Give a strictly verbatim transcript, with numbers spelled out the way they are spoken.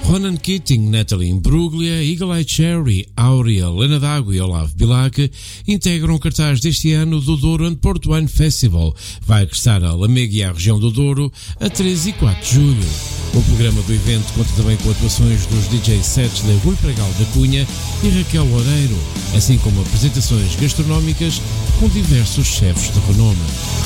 Ronan Keating, Natalie Imbruglia, Eagle Eye Cherry, Áurea, Lena D'Água e Olavo Bilac integram o cartaz deste ano do Douro and Porto Wine Festival. Vai regressar a Lamego e à região do Douro a treze e quatro de julho. O programa do evento conta também com atuações dos D J sets de Rui Pregal da Cunha e Raquel Loureiro, assim como apresentações gastronómicas com diversos chefes de renome.